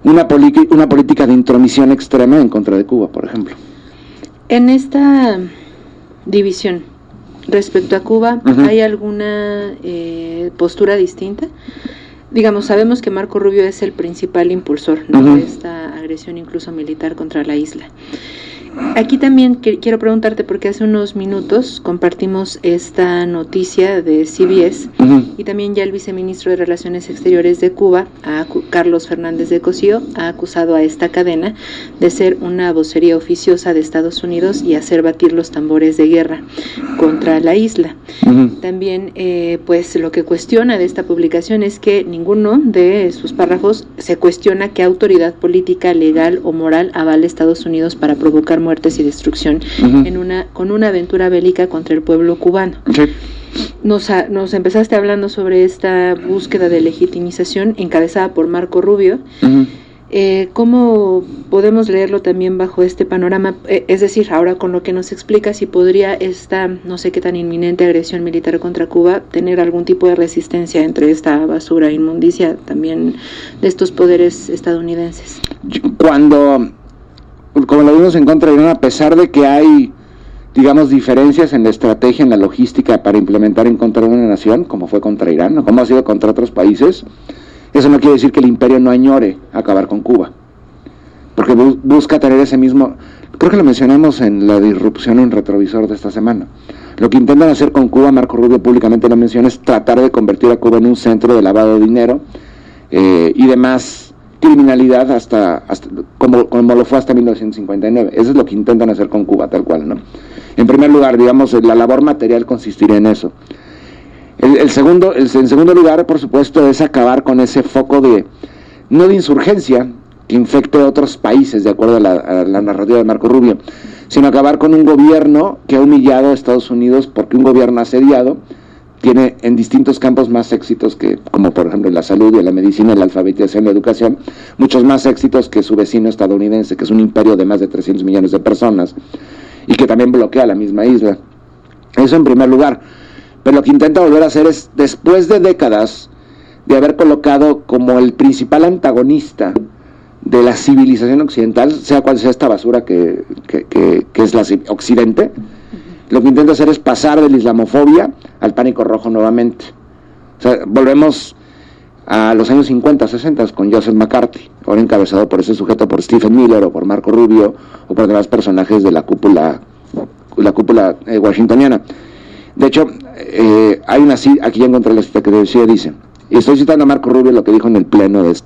una política de intromisión extrema en contra de Cuba, por ejemplo. En esta división respecto a Cuba, ¿hay alguna postura distinta? Digamos, sabemos que Marco Rubio es el principal impulsor, ¿no?, de esta agresión incluso militar contra la isla. Aquí también quiero preguntarte, porque hace unos minutos compartimos esta noticia de CBS, y también ya el viceministro de Relaciones Exteriores de Cuba, Carlos Fernández de Cosío, ha acusado a esta cadena de ser una vocería oficiosa de Estados Unidos y hacer batir los tambores de guerra contra la isla. También, pues lo que cuestiona de esta publicación es que ninguno de sus párrafos se cuestiona qué autoridad política, legal o moral avale Estados Unidos para provocar muertes y destrucción con una aventura bélica contra el pueblo cubano. Nos empezaste hablando sobre esta búsqueda de legitimización encabezada por Marco Rubio. ¿Cómo podemos leerlo también bajo este panorama? Es decir, ahora con lo que nos explica, si podría esta, no sé qué tan inminente agresión militar contra Cuba, tener algún tipo de resistencia entre esta basura, inmundicia también de estos poderes estadounidenses. Como lo vimos en contra de Irán, a pesar de que hay, digamos, diferencias en la estrategia, en la logística para implementar en contra de una nación, como fue contra Irán, o como ha sido contra otros países, eso no quiere decir que el imperio no añore acabar con Cuba, porque busca tener ese mismo, creo que lo mencionamos en la disrupción en retrovisor de esta semana. Lo que intentan hacer con Cuba, Marco Rubio públicamente lo menciona, es tratar de convertir a Cuba en un centro de lavado de dinero y demás criminalidad hasta como lo fue hasta 1959. Eso es lo que intentan hacer con Cuba, tal cual, ¿no? En primer lugar, digamos, la labor material consistiría en eso. En segundo lugar, por supuesto, es acabar con ese foco no de insurgencia que infecte a otros países, de acuerdo a la narrativa de Marco Rubio, sino acabar con un gobierno que ha humillado a Estados Unidos, porque un gobierno asediado tiene en distintos campos más éxitos como por ejemplo la salud y la medicina, la alfabetización y la educación, muchos más éxitos que su vecino estadounidense, que es un imperio de más de 300 millones de personas, y que también bloquea la misma isla. Eso en primer lugar. Pero lo que intenta volver a hacer es, después de décadas de haber colocado como el principal antagonista de la civilización occidental, sea cual sea esta basura que es la Occidente, lo que intenta hacer es pasar de la islamofobia al pánico rojo nuevamente. O sea, volvemos a los años 50, 60 con Joseph McCarthy, ahora encabezado por ese sujeto, por Stephen Miller o por Marco Rubio o por demás personajes de la cúpula washingtoniana. De hecho, hay una cita, aquí ya encontré la cita que decía, dice, y estoy citando a Marco Rubio lo que dijo en el pleno de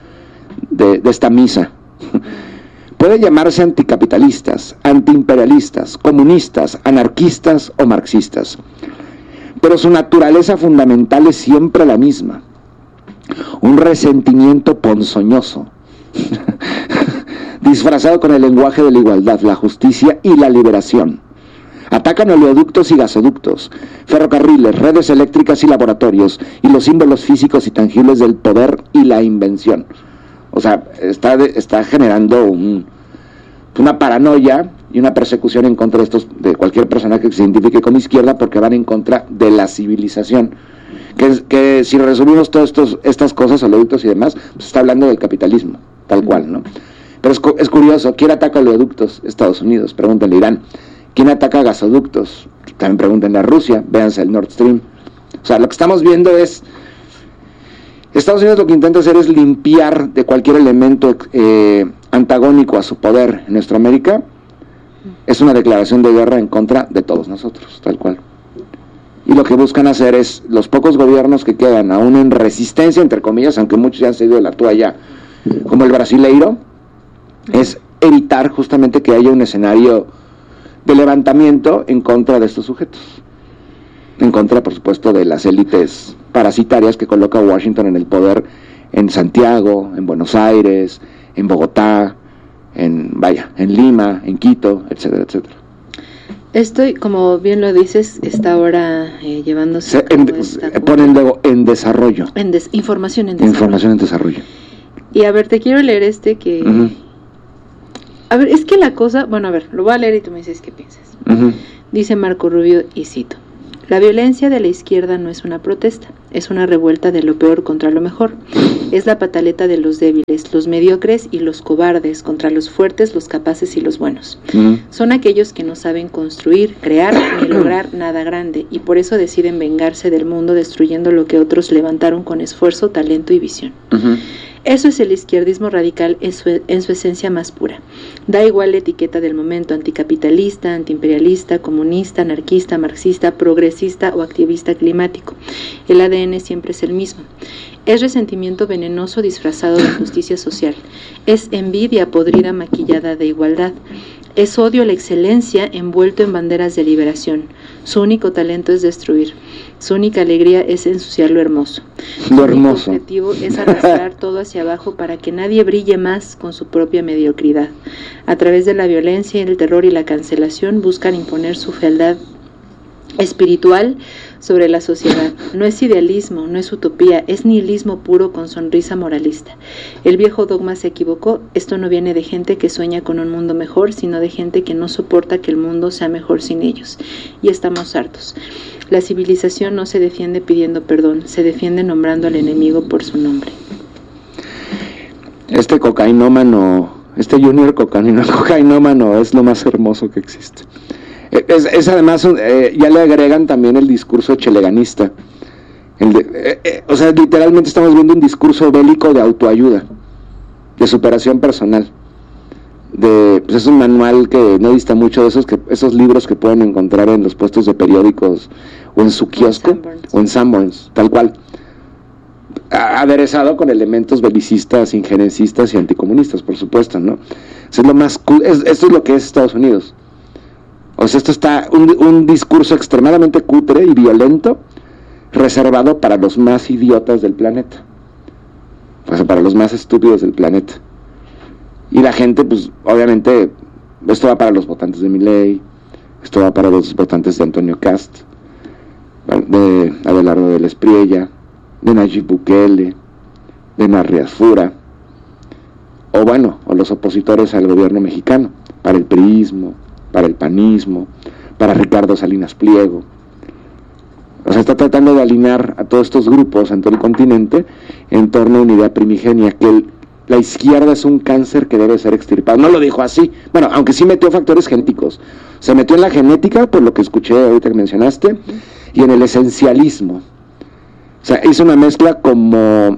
esta misa. Puede llamarse anticapitalistas, antiimperialistas, comunistas, anarquistas o marxistas, pero su naturaleza fundamental es siempre la misma: un resentimiento ponzoñoso, disfrazado con el lenguaje de la igualdad, la justicia y la liberación. Atacan oleoductos y gasoductos, ferrocarriles, redes eléctricas y laboratorios, y los símbolos físicos y tangibles del poder y la invención. O sea, está generando una paranoia y una persecución en contra de cualquier personaje que se identifique como izquierda, porque van en contra de la civilización. Que si resumimos todas estas cosas, oleoductos y demás, pues está hablando del capitalismo, tal cual, ¿no? Pero es curioso, ¿quién ataca oleoductos? Estados Unidos, pregúntenle a Irán. ¿Quién ataca gasoductos? También pregúntenle a Rusia, véanse el Nord Stream. O sea, lo que estamos viendo es, Estados Unidos lo que intenta hacer es limpiar de cualquier elemento antagónico a su poder en nuestra América. Es una declaración de guerra en contra de todos nosotros, tal cual. Y lo que buscan hacer es, los pocos gobiernos que quedan aún en resistencia, entre comillas, aunque muchos ya han cedido la toalla, como el brasileiro, es evitar justamente que haya un escenario de levantamiento en contra de estos sujetos, en contra, por supuesto, de las élites parasitarias que coloca Washington en el poder en Santiago, en Buenos Aires, en Bogotá, en Lima, en Quito, etcétera, etcétera. Estoy, como bien lo dices, está ahora llevándose ponen luego en desarrollo. Información en desarrollo. Información en desarrollo. Y a ver, te quiero leer que... A ver, es que la cosa... Bueno, a ver, lo voy a leer y tú me dices qué piensas. Dice Marco Rubio, y cito: La violencia de la izquierda no es una protesta, es una revuelta de lo peor contra lo mejor. Es la pataleta de los débiles, los mediocres y los cobardes contra los fuertes, los capaces y los buenos. Son aquellos que no saben construir, crear ni lograr nada grande y por eso deciden vengarse del mundo destruyendo lo que otros levantaron con esfuerzo, talento y visión. Eso es el izquierdismo radical en su esencia más pura. Da igual la etiqueta del momento, anticapitalista, antiimperialista, comunista, anarquista, marxista, progresista o activista climático. El ADN siempre es el mismo. Es resentimiento venenoso disfrazado de justicia social. Es envidia podrida maquillada de igualdad. Es odio a la excelencia envuelto en banderas de liberación. Su único talento es destruir. Su única alegría es ensuciar lo hermoso. Su único objetivo es arrastrar todo hacia abajo para que nadie brille más con su propia mediocridad. A través de la violencia, el terror y la cancelación buscan imponer su fealdad espiritual sobre la sociedad. No es idealismo, no es utopía, es nihilismo puro con sonrisa moralista. El viejo dogma se equivocó. Esto no viene de gente que sueña con un mundo mejor, sino de gente que no soporta que el mundo sea mejor sin ellos. Y estamos hartos. La civilización no se defiende pidiendo perdón, se defiende nombrando al enemigo por su nombre. Este junior cocainómano es lo más hermoso que existe. Es además, ya le agregan también el discurso cheleganista. O sea, literalmente estamos viendo un discurso bélico de autoayuda, de superación personal. Pues es un manual que no dista mucho de esos libros que pueden encontrar en los puestos de periódicos o en su kiosco o en Sanborns, tal cual, aderezado con elementos belicistas, injerencistas y anticomunistas, por supuesto, ¿no? Eso es lo más esto es lo que es Estados Unidos. O sea, esto está un discurso extremadamente cutre y violento, reservado para los más idiotas del planeta, o sea, para los más estúpidos del planeta. Y la gente, pues, obviamente, esto va para los votantes de Milei, esto va para los votantes de Antonio Cast, de Abelardo de la Espriella, de Nayib Bukele, de Narri Fura, o los opositores al gobierno mexicano, para el priismo, para el panismo, para Ricardo Salinas Pliego. O sea, está tratando de alinear a todos estos grupos en todo el continente en torno a una idea primigenia, que la izquierda es un cáncer que debe ser extirpado. No lo dijo así, bueno, aunque sí metió factores genéticos. Se metió en la genética, por lo que escuché ahorita que mencionaste, y en el esencialismo. O sea, hizo una mezcla como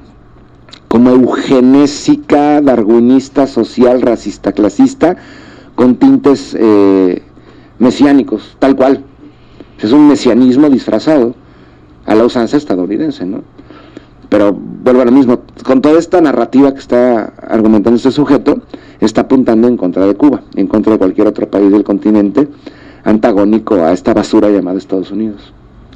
eugenésica, darwinista, social, racista, clasista, con tintes mesiánicos, tal cual. Es un mesianismo disfrazado a la usanza estadounidense, ¿no? Pero vuelvo a lo mismo, con toda esta narrativa que está argumentando este sujeto, está apuntando en contra de Cuba, en contra de cualquier otro país del continente antagónico a esta basura llamada Estados Unidos.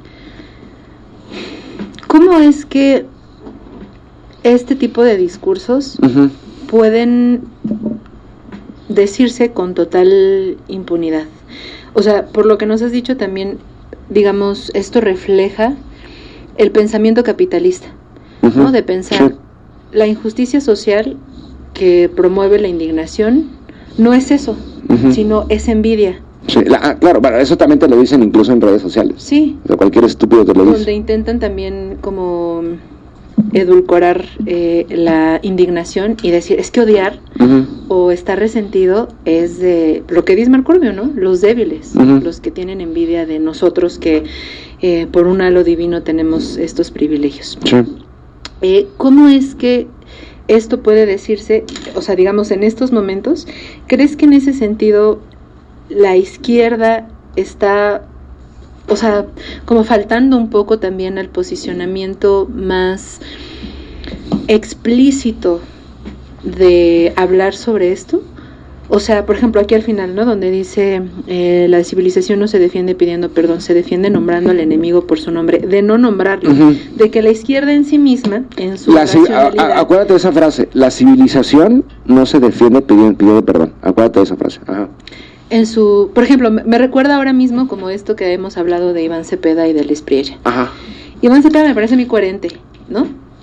¿Cómo es que este tipo de discursos pueden decirse con total impunidad? O sea, por lo que nos has dicho también, digamos, esto refleja el pensamiento capitalista, ¿no? De pensar la injusticia social que promueve la indignación no es eso, sino es envidia. Sí, claro, bueno, eso también te lo dicen incluso en redes sociales. Sí. O sea, cualquier estúpido te lo dice. Donde intentan también como edulcorar la indignación y decir, es que odiar o estar resentido es de lo que dice Marco Rubio, ¿no? Los débiles, los que tienen envidia de nosotros que por un halo divino tenemos estos privilegios. Sí. ¿Cómo es que esto puede decirse, o sea, digamos, en estos momentos? ¿Crees que en ese sentido la izquierda está, o sea, como faltando un poco también al posicionamiento más explícito de hablar sobre esto? O sea, por ejemplo, aquí al final, ¿no? Donde dice, la civilización no se defiende pidiendo perdón, se defiende nombrando al enemigo por su nombre, de no nombrarlo, de que la izquierda en sí misma, en su racionalidad... Acuérdate de esa frase, la civilización no se defiende pidiendo perdón, acuérdate de esa frase. En su, por ejemplo, me recuerda ahora mismo como esto que hemos hablado de Iván Cepeda y de la Espriella. Iván Cepeda me parece muy coherente, ¿no?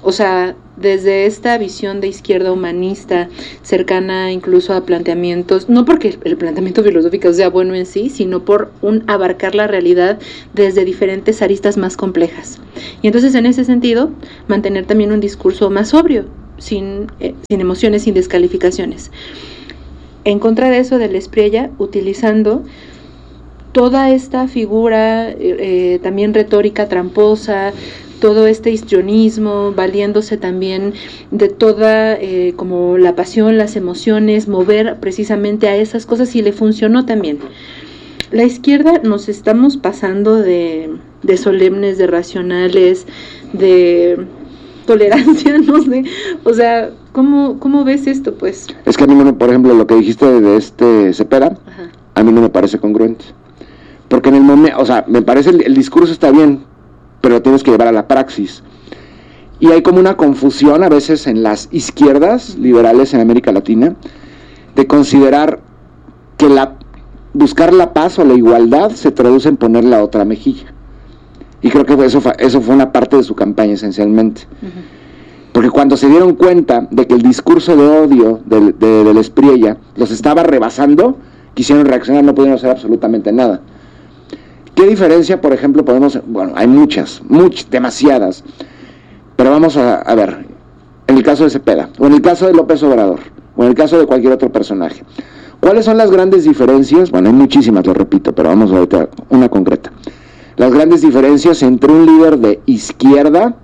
O sea, desde esta visión de izquierda humanista, cercana incluso a planteamientos, no porque el planteamiento filosófico sea bueno en sí, sino por abarcar la realidad desde diferentes aristas más complejas. Y entonces, en ese sentido, mantener también un discurso más sobrio, sin emociones, sin descalificaciones. En contra de eso, del Espriella, utilizando toda esta figura también retórica tramposa, todo este histrionismo, valiéndose también de toda como la pasión, las emociones, mover precisamente a esas cosas, y le funcionó también. La izquierda nos estamos pasando de solemnes, de racionales, de tolerancia, no sé, o sea, ¿cómo ves esto, pues? Es que a mí, por ejemplo, lo que dijiste de Cepeda, ajá, a mí no me parece congruente, porque en el momento, o sea, me parece el discurso está bien, pero lo tienes que llevar a la praxis. Y hay como una confusión a veces en las izquierdas liberales en América Latina de considerar que buscar la paz o la igualdad se traduce en poner la otra mejilla. Y creo que eso fue una parte de su campaña esencialmente. Uh-huh. Porque cuando se dieron cuenta de que el discurso de odio del Espriella los estaba rebasando, quisieron reaccionar, no pudieron hacer absolutamente nada. ¿Qué diferencia, por ejemplo, bueno, hay muchas, demasiadas, pero vamos a ver, en el caso de Cepeda, o en el caso de López Obrador, o en el caso de cualquier otro personaje, ¿cuáles son las grandes diferencias? Bueno, hay muchísimas, lo repito, pero vamos ahorita a una concreta. Las grandes diferencias entre un líder de izquierda,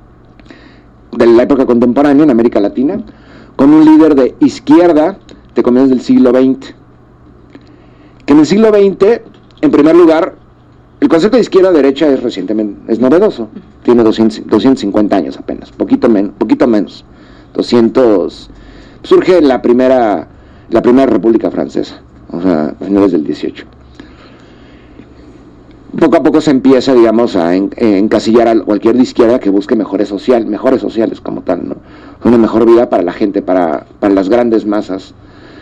de la época contemporánea en América Latina, con un líder de izquierda de comienzos del siglo XX. Que en el siglo XX, en primer lugar, el concepto de izquierda-derecha es novedoso, tiene 250 años apenas, poquito menos, 200, surge en la primera República Francesa, o sea, a finales del 18. Poco a poco se empieza, digamos, a encasillar a cualquier de izquierda que busque mejores sociales como tal, ¿no? Una mejor vida para la gente, para las grandes masas.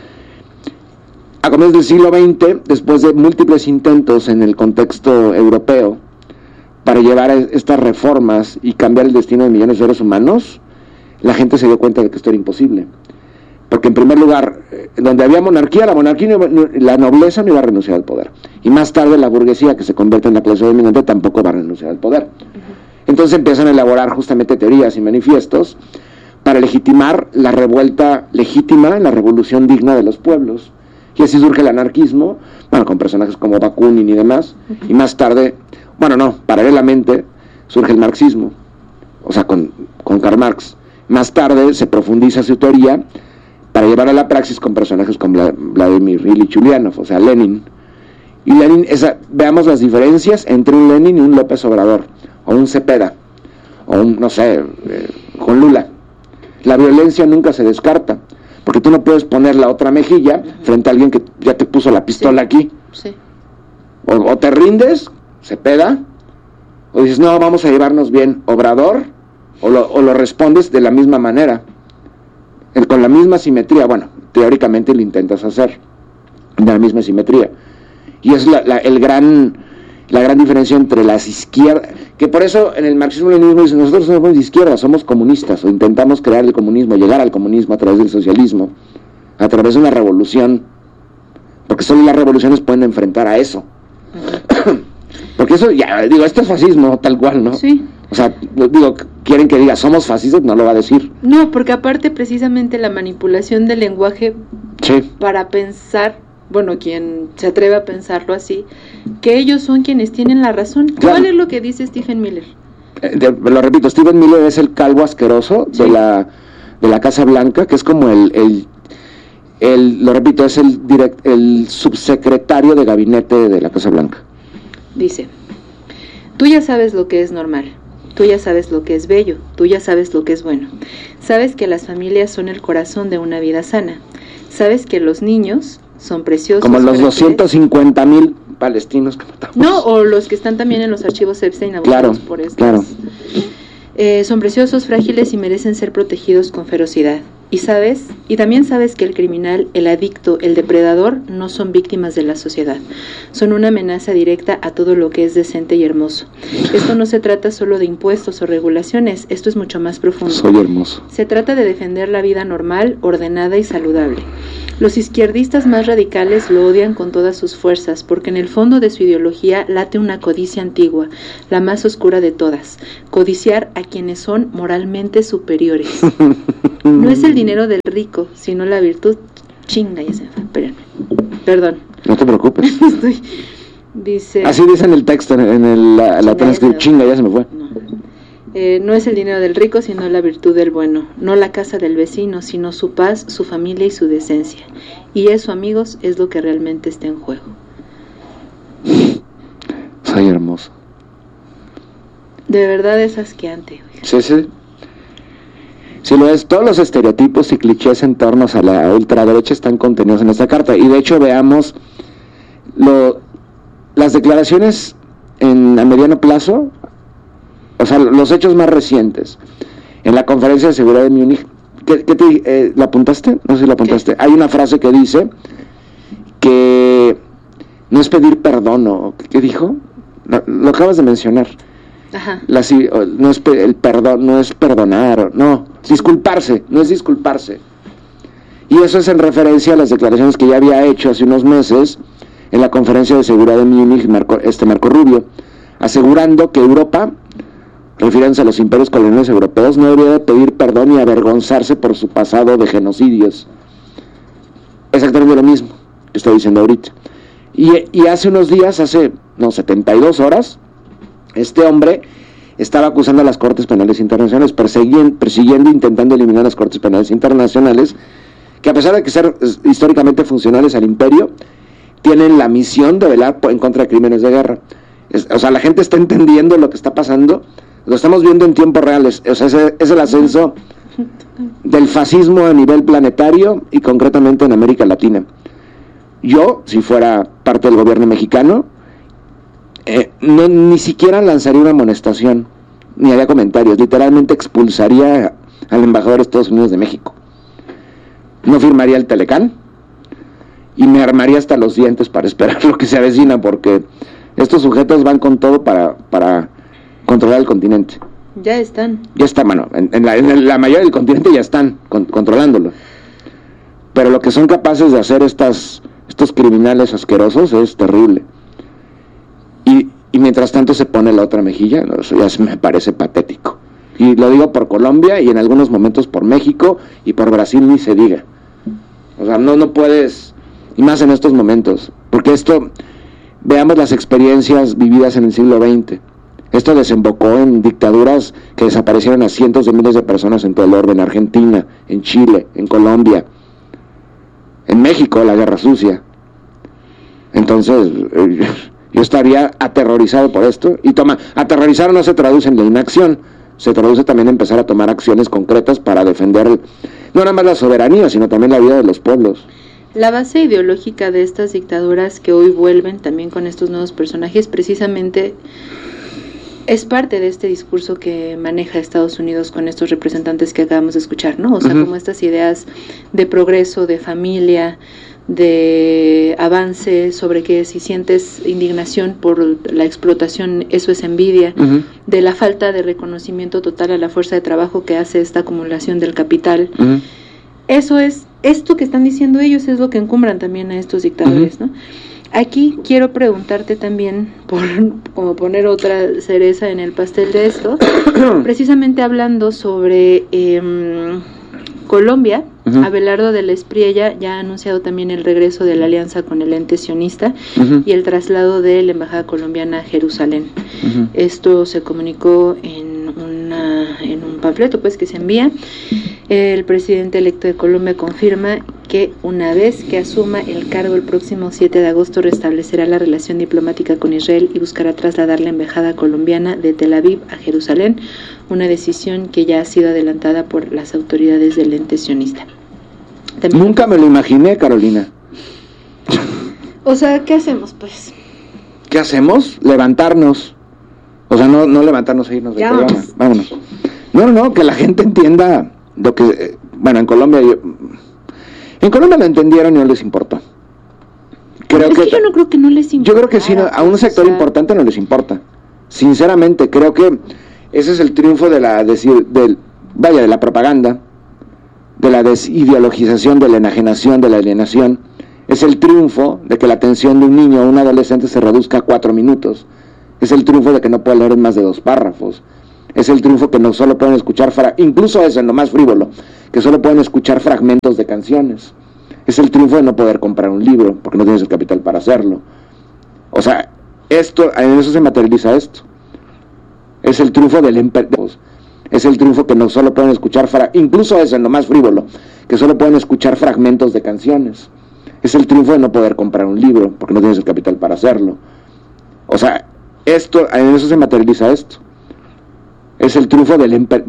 A comienzos del siglo XX, después de múltiples intentos en el contexto europeo para llevar estas reformas y cambiar el destino de millones de seres humanos, la gente se dio cuenta de que esto era imposible. Porque en primer lugar, donde había monarquía, la nobleza no iba a renunciar al poder. Y más tarde la burguesía, que se convierte en la clase dominante, tampoco va a renunciar al poder. Entonces empiezan a elaborar justamente teorías y manifiestos para legitimar la revuelta legítima, la revolución digna de los pueblos. Y así surge el anarquismo, bueno, con personajes como Bakunin y demás, y más tarde, paralelamente, surge el marxismo, o sea, con Karl Marx. Más tarde se profundiza su teoría para llevar a la praxis con personajes como Vladimir Ilich Ulyanov, o sea, Lenin. Y Lenin, veamos las diferencias entre un Lenin y un López Obrador, o un Cepeda, o con Lula. La violencia nunca se descarta, porque tú no puedes poner la otra mejilla frente a alguien que ya te puso la pistola aquí. Sí. O te rindes, Cepeda, o dices, no, vamos a llevarnos bien, Obrador, o lo respondes de la misma manera, con la misma simetría. Bueno, teóricamente lo intentas hacer de la misma simetría. Y es la gran diferencia entre las izquierdas, que por eso en el marxismo-leninismo dicen, nosotros no somos de izquierda, somos comunistas, o intentamos crear el comunismo, llegar al comunismo a través del socialismo, a través de una revolución, porque solo las revoluciones pueden enfrentar a eso. Porque eso, esto es fascismo, tal cual, ¿no? Sí. O sea, quieren que diga, somos fascistas, no lo va a decir. No, porque aparte precisamente la manipulación del lenguaje, sí, para pensar, quien se atreve a pensarlo así, que ellos son quienes tienen la razón. Claro. ¿Cuál es lo que dice Stephen Miller? Lo repito, Stephen Miller es el calvo asqueroso, sí, de la Casa Blanca, que es como lo repito, es el subsecretario de gabinete de la Casa Blanca. Dice, tú ya sabes lo que es normal, tú ya sabes lo que es bello, tú ya sabes lo que es bueno, sabes que las familias son el corazón de una vida sana, sabes que los niños son preciosos. Como los 250,000 palestinos que matamos. No, o los que están también en los archivos Epstein abusados por estas. Claro. Son preciosos, frágiles y merecen ser protegidos con ferocidad. Y también sabes que el criminal, el adicto, el depredador no son víctimas de la sociedad. Son una amenaza directa a todo lo que es decente y hermoso. Esto no se trata solo de impuestos o regulaciones, esto es mucho más profundo. Soy hermoso. Se trata de defender la vida normal, ordenada y saludable. Los izquierdistas más radicales lo odian con todas sus fuerzas, porque en el fondo de su ideología late una codicia antigua, la más oscura de todas: codiciar a quienes son moralmente superiores. No es el dinero del rico, sino la virtud. Chinga, ya se me fue, espérenme. Perdón. No te preocupes. Dice... Así dice en el texto, en la transcripción. Chinga, ya se me fue. No es el dinero del rico, sino la virtud del bueno. No la casa del vecino, sino su paz, su familia y su decencia. Y eso, amigos, es lo que realmente está en juego. Soy hermoso. De verdad es asqueante. Sí. Si lo es, todos los estereotipos y clichés en torno a la ultraderecha están contenidos en esta carta. Y de hecho veamos las declaraciones a mediano plazo, o sea, los hechos más recientes. En la conferencia de seguridad de Múnich, ¿la apuntaste? No sé si la apuntaste. ¿Qué? Hay una frase que dice que no es pedir perdón, ¿o qué dijo? Lo acabas de mencionar. Ajá. No es el perdón, no es perdonar, no, disculparse, no es disculparse. Y eso es en referencia a las declaraciones que ya había hecho hace unos meses en la conferencia de seguridad de Múnich, Marco Rubio, asegurando que Europa, refiriéndose a los imperios coloniales europeos, no debería de pedir perdón y avergonzarse por su pasado de genocidios. Exactamente lo mismo que estoy diciendo ahorita. Y hace unos días, 72 horas, este hombre estaba acusando a las Cortes Penales Internacionales, persiguiendo, intentando eliminar las Cortes Penales Internacionales, que a pesar de que ser históricamente funcionales al imperio, tienen la misión de velar en contra de crímenes de guerra. O sea, la gente está entendiendo lo que está pasando, lo estamos viendo en tiempo real. Es el ascenso del fascismo a nivel planetario y concretamente en América Latina. Yo, si fuera parte del gobierno mexicano, ni siquiera lanzaría una amonestación, ni haría comentarios, literalmente expulsaría al embajador de Estados Unidos de México. No firmaría el Telecán y me armaría hasta los dientes para esperar lo que se avecina, porque estos sujetos van con todo para controlar el continente. Ya están. Ya está, mano. En la mayoría del continente ya están controlándolo. Pero lo que son capaces de hacer estos criminales asquerosos es terrible. Y mientras tanto se pone la otra mejilla. Eso ya me parece patético. Y lo digo por Colombia y en algunos momentos por México y por Brasil, ni se diga. O sea, no puedes, y más en estos momentos, porque veamos las experiencias vividas en el siglo XX. Esto desembocó en dictaduras que desaparecieron a cientos de miles de personas en todo el orbe, en Argentina, en Chile, en Colombia, en México, la Guerra Sucia. Entonces, yo estaría aterrorizado por esto. Y aterrorizar no se traduce en la inacción, se traduce también en empezar a tomar acciones concretas para defender no nada más la soberanía, sino también la vida de los pueblos. La base ideológica de estas dictaduras que hoy vuelven también con estos nuevos personajes precisamente es parte de este discurso que maneja Estados Unidos con estos representantes que acabamos de escuchar, ¿no? O sea, como estas ideas de progreso, de familia, de avance, sobre que si sientes indignación por la explotación, eso es envidia, de la falta de reconocimiento total a la fuerza de trabajo que hace esta acumulación del capital. Eso es, esto que están diciendo ellos es lo que encumbran también a estos dictadores, ¿no? Aquí quiero preguntarte también, como poner otra cereza en el pastel de esto, precisamente hablando sobre Colombia. Abelardo de la Espriella ya ha anunciado también el regreso de la alianza con el ente sionista y el traslado de la embajada colombiana a Jerusalén. Esto se comunicó en un panfleto pues que se envía. El presidente electo de Colombia confirma que una vez que asuma el cargo el próximo 7 de agosto restablecerá la relación diplomática con Israel y buscará trasladar la embajada colombiana de Tel Aviv a Jerusalén, una decisión que ya ha sido adelantada por las autoridades del ente sionista. También... Nunca me lo imaginé, Carolina. O sea, ¿qué hacemos pues? ¿Qué hacemos? Levantarnos. O sea, no levantarnos e irnos del programa. Vámonos. No, que la gente entienda lo que bueno, en Colombia lo entendieron y no les importó. Creo que yo no creo que no les importa. Yo creo que sí, a un sector importante no les importa. Sinceramente, creo que ese es el triunfo de la propaganda, de la desideologización, de la enajenación, de la alienación. Es el triunfo de que la atención de un niño o un adolescente se reduzca a 4 minutos. Es el triunfo de que no pueda leer más de 2 párrafos. Es el triunfo que no solo pueden escuchar, incluso eso en lo más frívolo, que solo pueden escuchar fragmentos de canciones. Es el triunfo de no poder comprar un libro, porque no tienes el capital para hacerlo. O sea, en eso se materializa esto. Es el triunfo es el triunfo que no solo pueden escuchar, incluso eso en lo más frívolo, que solo pueden escuchar fragmentos de canciones. Es el triunfo de no poder comprar un libro, porque no tienes el capital para hacerlo. O sea, en eso se materializa esto. Es el triunfo